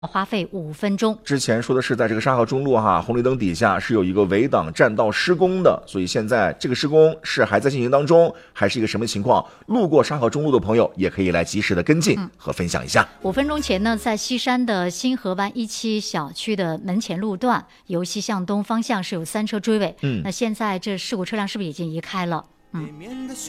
花费5分钟。 之前说的是在这个沙河中路红绿灯底下是有一个围挡占道施工的，所以现在这个施工是还在进行当中，还是一个什么情况？路过沙河中路的朋友也可以来及时的跟进和分享一下。 5分钟前呢，在西山的新河湾17小区的门前路段，由西向东方向是有3车追尾。那现在这事故车辆是不是已经移开了？